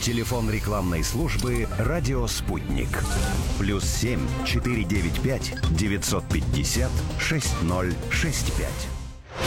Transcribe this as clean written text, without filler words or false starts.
Телефон рекламной службы «Радио Спутник». +7 495 950 6065.